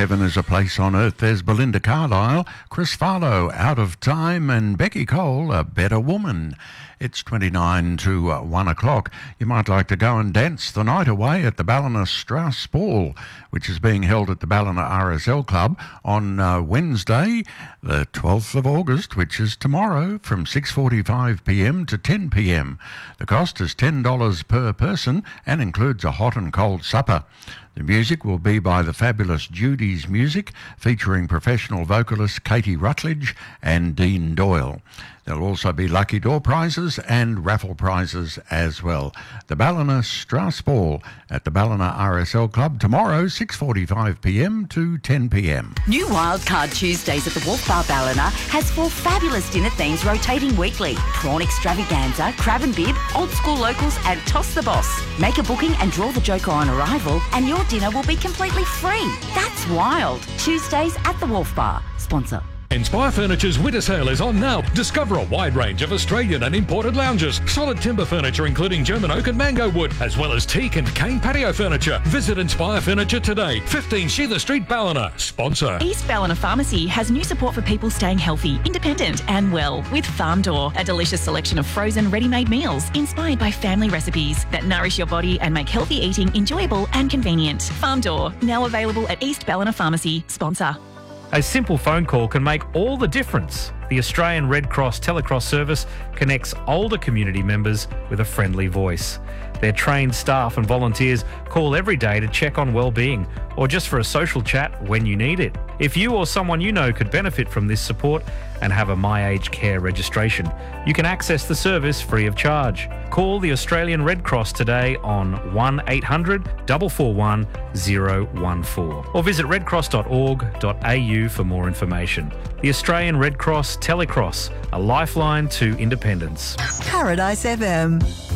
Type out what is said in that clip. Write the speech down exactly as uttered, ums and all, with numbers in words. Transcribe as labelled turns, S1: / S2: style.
S1: Heaven is a Place on Earth. There's Belinda Carlisle, Chris Farlow, Out of Time, and Becky Cole, A Better Woman. It's twenty-nine to uh, one o'clock. You might like to go and dance the night away at the Ballina Strauss Ball, which is being held at the Ballina R S L Club on uh, Wednesday, the twelfth of August, which is tomorrow, from six forty-five p m to ten p m. The cost is ten dollars per person and includes a hot and cold supper. The music will be by the fabulous Judy's Music, featuring professional vocalist Katie Rutledge and Dean Doyle. There'll also be lucky door prizes and raffle prizes as well. The Ballina Strauss Ball at the Ballina R S L Club tomorrow, six forty-five p m to ten p m.
S2: New Wildcard Tuesdays at the Wharf Bar Ballina has four fabulous dinner themes rotating weekly. Prawn extravaganza, crab and bib, old school locals and toss the boss. Make a booking and draw the joker on arrival and your dinner will be completely free. That's wild. Tuesdays at the Wharf Bar. Sponsor.
S3: Inspire Furniture's winter sale is on now. Discover a wide range of Australian and imported lounges, solid timber furniture including German oak and mango wood, as well as teak and cane patio furniture. Visit Inspire Furniture today. fifteen Sheila Street, Ballina. Sponsor.
S4: East Ballina Pharmacy has new support for people staying healthy, independent and well with Farm Door, a delicious selection of frozen ready-made meals inspired by family recipes that nourish your body and make healthy eating enjoyable and convenient. Farm Door, now available at East Ballina Pharmacy. Sponsor.
S5: A simple phone call can make all the difference. The Australian Red Cross Telecross service connects older community members with a friendly voice. Their trained staff and volunteers call every day to check on well-being or just for a social chat when you need it. If you or someone you know could benefit from this support and have a My Aged Care registration, you can access the service free of charge. Call the Australian Red Cross today on one eight hundred, four four one, zero one four or visit redcross dot org dot a u for more information. The Australian Red Cross Telecross, a lifeline to independence.
S6: Paradise F M.